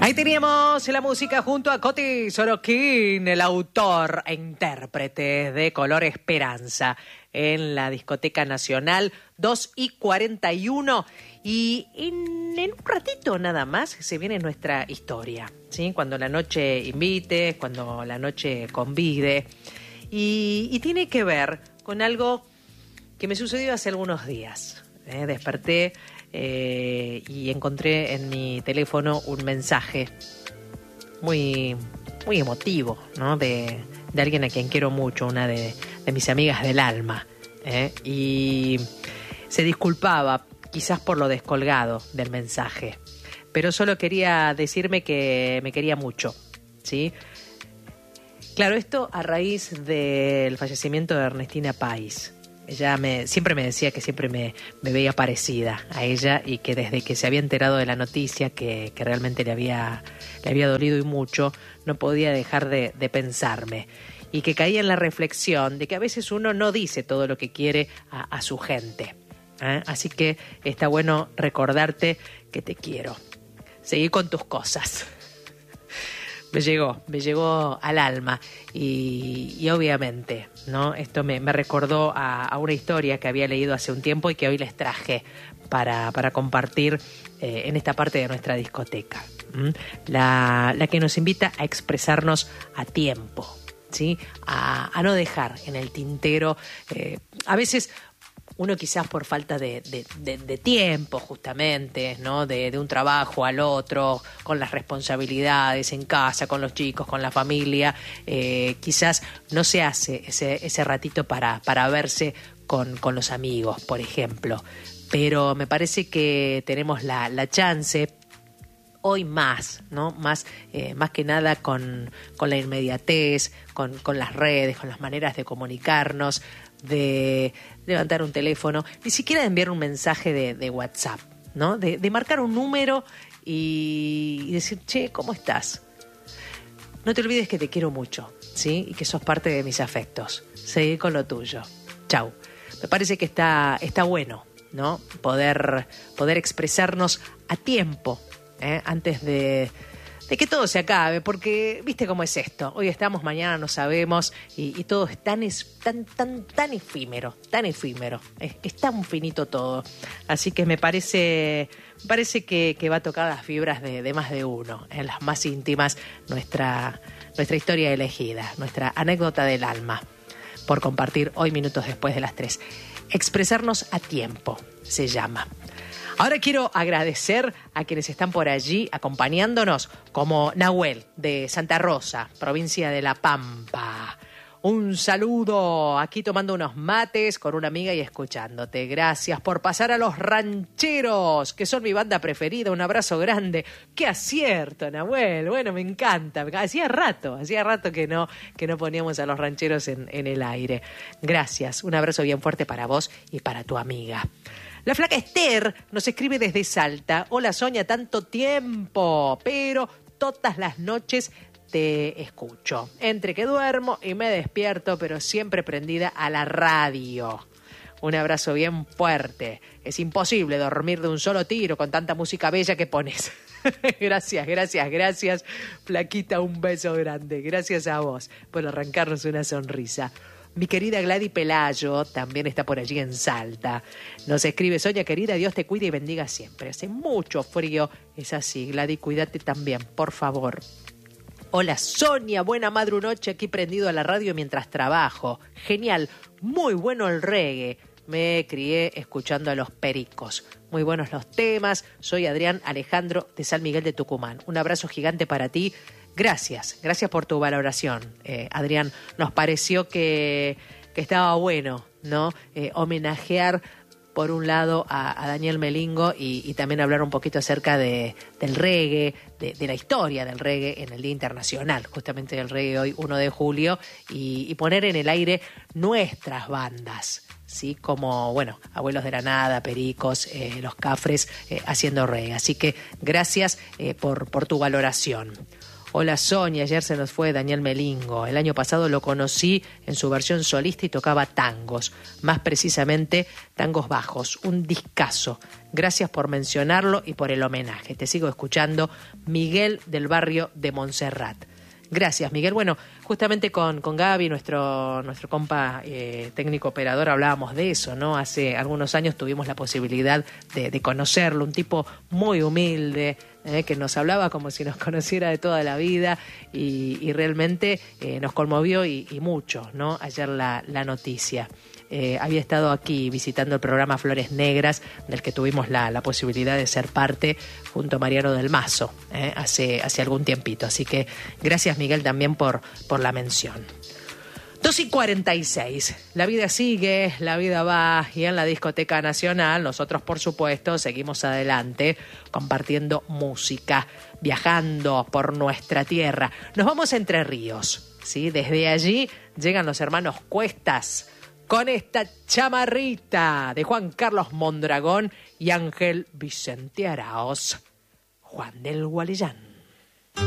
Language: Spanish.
Ahí teníamos la música junto a Coti Sorokin, el autor e intérprete de Color Esperanza, en la Discoteca Nacional 2:41. Y en un ratito nada más se viene nuestra historia, ¿sí? Cuando la noche invite, cuando la noche convide. Y tiene que ver con algo que me sucedió hace algunos días. Desperté y encontré en mi teléfono un mensaje muy, muy emotivo, ¿no? De alguien a quien quiero mucho, una de mis amigas del alma, y se disculpaba quizás por lo descolgado del mensaje, pero solo quería decirme que me quería mucho, ¿sí? Claro, esto a raíz del fallecimiento de Ernestina Pais. Ella siempre me decía que siempre me veía parecida a ella y que desde que se había enterado de la noticia, que realmente le había dolido y mucho, no podía dejar de pensarme. Y que caía en la reflexión de que a veces uno no dice todo lo que quiere a su gente. Así que está bueno recordarte que te quiero. Seguí con tus cosas. Me llegó al alma y obviamente, ¿no? Esto me recordó a una historia que había leído hace un tiempo y que hoy les traje para compartir en esta parte de nuestra discoteca. La que nos invita a expresarnos a tiempo, ¿sí? A no dejar en el tintero. A veces uno quizás por falta de tiempo justamente, ¿no? De un trabajo al otro, con las responsabilidades en casa, con los chicos, con la familia, quizás no se hace ese ratito para verse con los amigos, por ejemplo. Pero me parece que tenemos la chance hoy más, ¿no? Más que nada con la inmediatez, con las redes, con las maneras de comunicarnos, de levantar un teléfono, ni siquiera de enviar un mensaje de WhatsApp, ¿no? De marcar un número y decir, che, ¿cómo estás? No te olvides que te quiero mucho, ¿sí? Y que sos parte de mis afectos. Seguí con lo tuyo. Chau. Me parece que está bueno, ¿no? Poder expresarnos a tiempo, antes de que todo se acabe, porque viste cómo es esto, hoy estamos, mañana no sabemos, y todo es tan efímero, es tan finito todo, así que me parece que va a tocar las fibras de más de uno, en las más íntimas, nuestra historia elegida, nuestra anécdota del alma, por compartir hoy minutos después de las 3. Expresarnos a tiempo, se llama. Ahora quiero agradecer a quienes están por allí acompañándonos, como Nahuel de Santa Rosa, provincia de La Pampa. Un saludo, aquí tomando unos mates con una amiga y escuchándote. Gracias por pasar a Los Rancheros, que son mi banda preferida. Un abrazo grande. ¡Qué acierto, Nahuel! Bueno, me encanta. Hacía rato que no poníamos a Los Rancheros en el aire. Gracias. Un abrazo bien fuerte para vos y para tu amiga. La flaca Esther nos escribe desde Salta. Hola, Sonia, tanto tiempo, pero todas las noches te escucho. Entre que duermo y me despierto, pero siempre prendida a la radio. Un abrazo bien fuerte. Es imposible dormir de un solo tiro con tanta música bella que pones. Gracias. Flaquita, un beso grande. Gracias a vos por arrancarnos una sonrisa. Mi querida Gladys Pelayo también está por allí en Salta. Nos escribe: Sonia querida, Dios te cuide y bendiga siempre. Hace mucho frío, es así. Gladys, cuídate también, por favor. Hola Sonia, buena madrunoche aquí prendido a la radio mientras trabajo. Genial, muy bueno el reggae. Me crié escuchando a los Pericos. Muy buenos los temas. Soy Adrián Alejandro de San Miguel de Tucumán. Un abrazo gigante para ti. Gracias por tu valoración, Adrián. Nos pareció que estaba bueno, ¿no? Homenajear, por un lado, a Daniel Melingo y también hablar un poquito acerca del reggae, de la historia del reggae en el Día Internacional, justamente del reggae hoy, 1 de julio, y poner en el aire nuestras bandas, ¿sí? Como, bueno, Abuelos de la Nada, Pericos, Los Cafres, haciendo reggae. Así que gracias por tu valoración. Hola Sonia, ayer se nos fue Daniel Melingo. El año pasado lo conocí en su versión solista y tocaba tangos, más precisamente tangos bajos, un discazo. Gracias por mencionarlo y por el homenaje. Te sigo escuchando, Miguel del barrio de Montserrat. Gracias, Miguel. Bueno, justamente con Gaby, nuestro compa técnico operador, hablábamos de eso, ¿no? Hace algunos años tuvimos la posibilidad de conocerlo, un tipo muy humilde, que nos hablaba como si nos conociera de toda la vida y realmente nos conmovió y mucho, ¿no? Ayer la noticia. Había estado aquí visitando el programa Flores Negras, del que tuvimos la posibilidad de ser parte junto a Mariano del Mazo hace algún tiempito. Así que gracias, Miguel, también por la mención. 2:46. La vida sigue, la vida va, y en la Discoteca Nacional nosotros, por supuesto, seguimos adelante compartiendo música, viajando por nuestra tierra. Nos vamos a Entre Ríos, ¿sí? Desde allí llegan los hermanos Cuestas con esta chamarrita de Juan Carlos Mondragón y Ángel Vicente Araoz, Juan del Gualeyán.